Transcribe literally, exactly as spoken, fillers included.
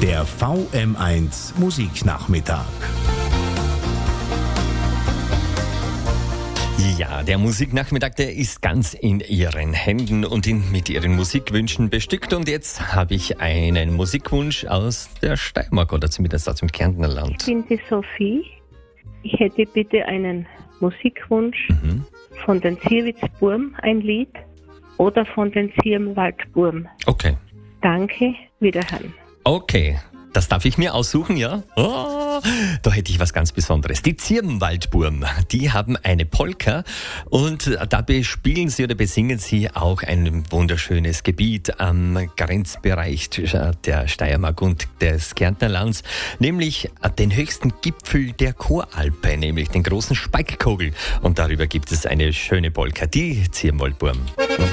Der V M eins Musiknachmittag. Ja, der Musiknachmittag, der ist ganz in Ihren Händen und in, mit Ihren Musikwünschen bestückt. Und jetzt habe ich einen Musikwunsch aus der Steiermark oder zumindest aus dem Kärntner Land. Ich bin die Sophie. Ich hätte bitte einen Musikwunsch Mhm. von den Zierwitzburm, ein Lied, oder von den Zirmwaldburm. Okay. Danke, wiederhören. Okay, das darf ich mir aussuchen, ja? Oh, da hätte ich was ganz Besonderes. Die Zirmwaldburm, die haben eine Polka und da bespielen sie oder besingen sie auch ein wunderschönes Gebiet am Grenzbereich der Steiermark und des Kärntner Lands, nämlich den höchsten Gipfel der Choralpe, nämlich den großen Speikkogel. Und darüber gibt es eine schöne Polka, die Zirmwaldburm.